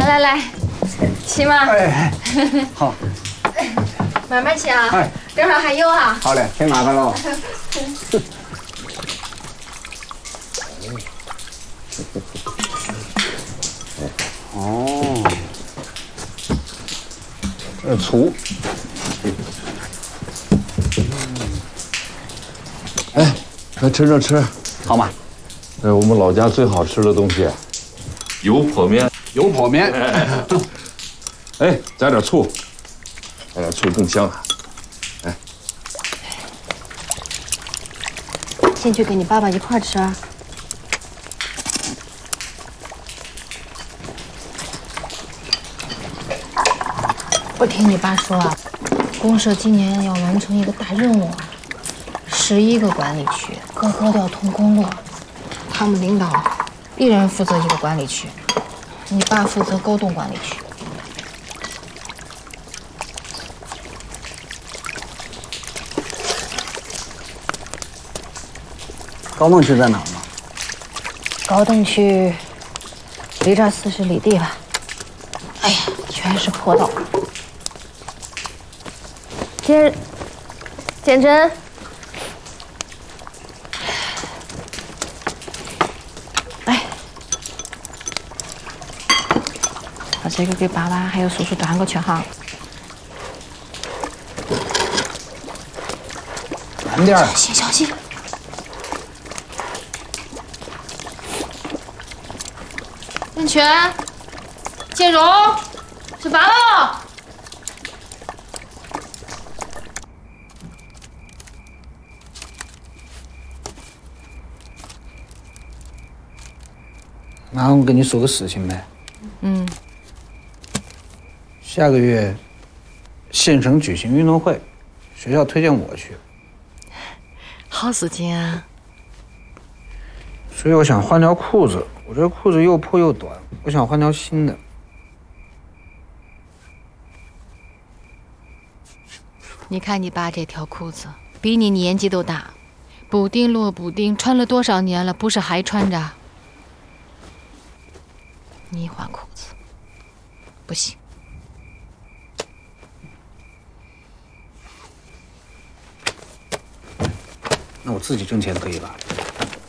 来，骑嘛。 哎，好， 慢慢骑啊。 哎， 等会儿还有啊。 好嘞，挺麻烦喽。哦，醋。 哎，快吃着吃， 好嘛。 我们老家最好吃的东西，油泼面。 油泼面。 哎，加点醋，加点醋更香啊。哎， 进去跟你爸爸一块儿吃啊。我听你爸说啊，公社今年要完成一个大任务啊，11个管理区，个个都要通公路。他们领导一人负责一个管理区，你爸负责沟洞管理区。 高洞区在哪儿呢？ 高洞区离这儿40里地吧。哎呀，全是坡道。简真，来，把这个给爸爸还有叔叔端过去哈。 慢点儿。 小心，小心。任泉，建荣，吃饭喽。 那我跟你说个事情呗。下个月县城举行运动会，学校推荐我去。 好事情啊！ 所以我想换条裤子，我这裤子又破又短，我想换条新的。 你看你爸这条裤子，比你年纪都大，补丁落补丁，穿了多少年了，不是还穿着？你换裤子不行。 那我自己挣钱可以吧？